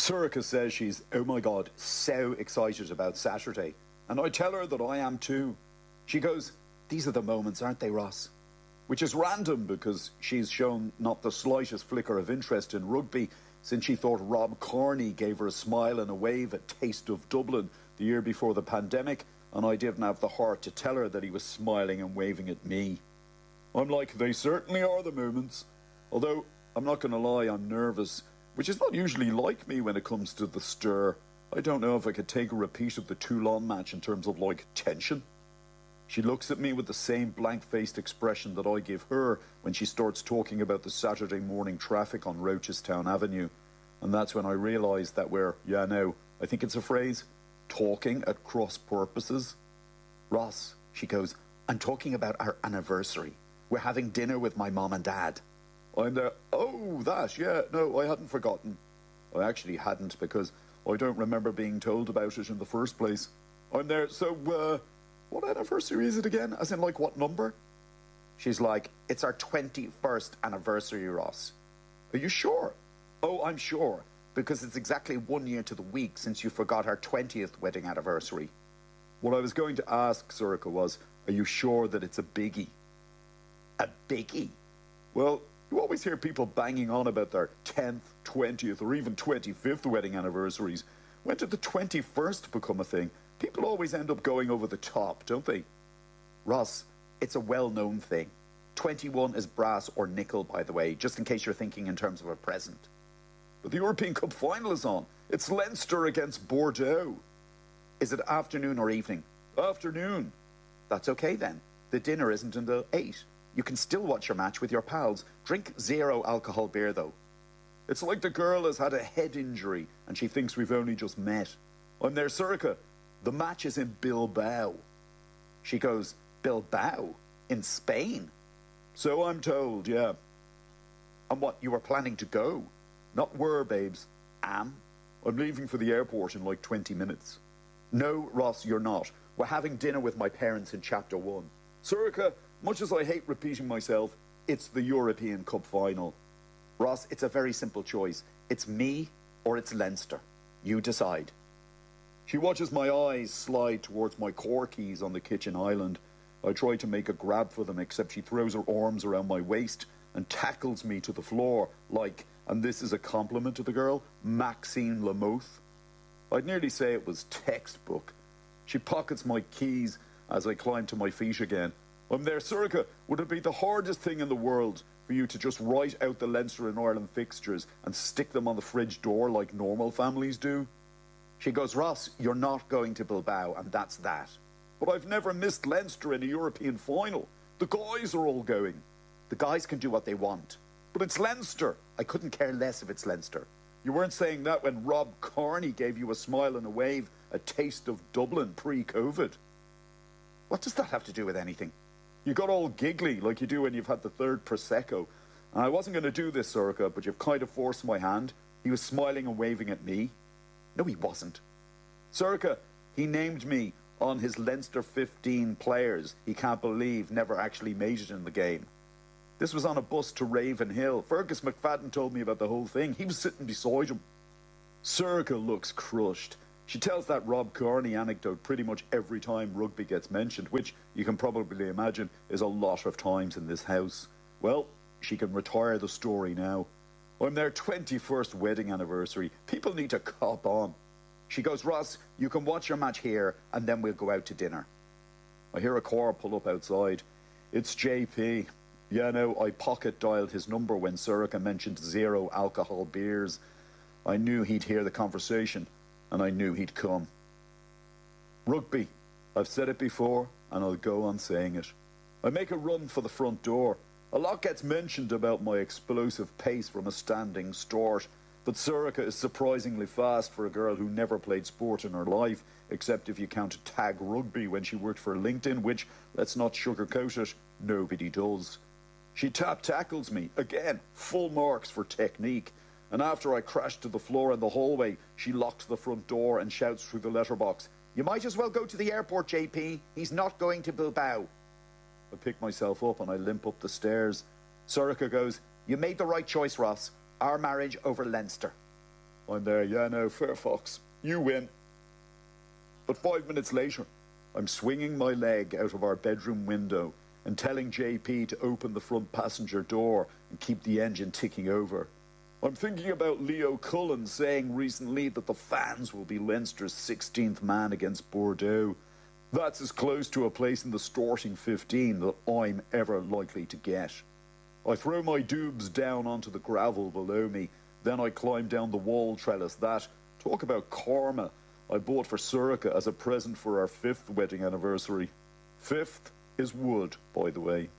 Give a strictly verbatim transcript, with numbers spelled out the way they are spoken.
Sorcha says she's, oh my God, so excited about Saturday. And I tell her that I am too. She goes, these are the moments, aren't they, Ross? Which is random because she's shown not the slightest flicker of interest in rugby since she thought Rob Kearney gave her a smile and a wave at Taste of Dublin the year before the pandemic, and I didn't have the heart to tell her that he was smiling and waving at me. I'm like, they certainly are the moments. Although, I'm not going to lie, I'm nervous, which is not usually like me when it comes to the stir. I don't know if I could take a repeat of the Toulon match in terms of, like, tension. She looks at me with the same blank-faced expression that I give her when she starts talking about the Saturday morning traffic on Rochestown Avenue. And that's when I realise that we're, yeah, no, I think it's a phrase, talking at cross purposes. Ross, she goes, I'm talking about our anniversary. We're having dinner with my mom and dad. I'm there, oh, that, yeah, no, I hadn't forgotten. I actually hadn't because I don't remember being told about it in the first place. I'm there, so, uh, what anniversary is it again? As in, like, what number? She's like, it's our twenty-first anniversary, Ross. Are you sure? Oh, I'm sure, because it's exactly one year to the week since you forgot our twentieth wedding anniversary. What I was going to ask, Sorcha, was, are you sure that it's a biggie? A biggie? Well, you always hear people banging on about their tenth, twentieth, or even twenty-fifth wedding anniversaries. When did the twenty-first become a thing? People always end up going over the top, don't they? Ross, it's a well-known thing. twenty-one is brass or nickel, by the way, just in case you're thinking in terms of a present. But the European Cup final is on. It's Leinster against Bordeaux. Is it afternoon or evening? Afternoon. That's okay then. The dinner isn't until eight. You can still watch your match with your pals. Drink zero alcohol beer, though. It's like the girl has had a head injury and she thinks we've only just met. I'm there, Sorcha. The match is in Bilbao. She goes, Bilbao? In Spain? So I'm told, yeah. And what, you were planning to go? Not were, babes. Am? I'm leaving for the airport in like twenty minutes. No, Ross, you're not. We're having dinner with my parents in Chapter one. Sorcha, much as I hate repeating myself, it's the European Cup final. Ross, it's a very simple choice. It's me or it's Leinster. You decide. She watches my eyes slide towards my core keys on the kitchen island. I try to make a grab for them, except she throws her arms around my waist and tackles me to the floor like, and this is a compliment to the girl, Maxine Lamoth. I'd nearly say it was textbook. She pockets my keys as I climb to my feet again. I'm there, Sorcha. Would it be the hardest thing in the world for you to just write out the Leinster and Ireland fixtures and stick them on the fridge door like normal families do? She goes, Ross, you're not going to Bilbao, and that's that. But I've never missed Leinster in a European final. The guys are all going. The guys can do what they want. But it's Leinster. I couldn't care less if it's Leinster. You weren't saying that when Rob Kearney gave you a smile and a wave, a taste of Dublin pre-COVID. What does that have to do with anything? You got all giggly like you do when you've had the third Prosecco. And I wasn't going to do this, Sorcha, but you've kind of forced my hand. He was smiling and waving at me. No, he wasn't. Sorcha, he named me on his Leinster fifteen players he can't believe never actually made it in the game. This was on a bus to Ravenhill. Fergus McFadden told me about the whole thing. He was sitting beside him. Sorcha looks crushed. She tells that Rob Kearney anecdote pretty much every time rugby gets mentioned, which you can probably imagine is a lot of times in this house. Well, she can retire the story now. I'm their twenty-first wedding anniversary. People need to cop on. She goes, Ross, you can watch your match here and then we'll go out to dinner. I hear a car pull up outside. It's J P. Yeah, no, I pocket dialed his number when Sorcha mentioned zero alcohol beers. I knew he'd hear the conversation and I knew he'd come. Rugby. I've said it before and I'll go on saying it. I make a run for the front door. A lot gets mentioned about my explosive pace from a standing start, but Sorcha is surprisingly fast for a girl who never played sport in her life, except if you count tag rugby when she worked for LinkedIn, which, let's not sugarcoat it, nobody does. She tap tackles me, again, full marks for technique, and after I crashed to the floor in the hallway, she locks the front door and shouts through the letterbox, You might as well go to the airport, J P. He's not going to Bilbao. I pick myself up and I limp up the stairs. Sorcha goes, You made the right choice, Ross. Our marriage over Leinster. I'm there, yeah, no, fair fox. You win. But five minutes later, I'm swinging my leg out of our bedroom window and telling J P to open the front passenger door and keep the engine ticking over. I'm thinking about Leo Cullen saying recently that the fans will be Leinster's sixteenth man against Bordeaux. That's as close to a place in the starting fifteen that I'm ever likely to get. I throw my doobs down onto the gravel below me, then I climb down the wall trellis that, talk about karma, I bought for Sorcha as a present for our fifth wedding anniversary. Fifth is wood, by the way.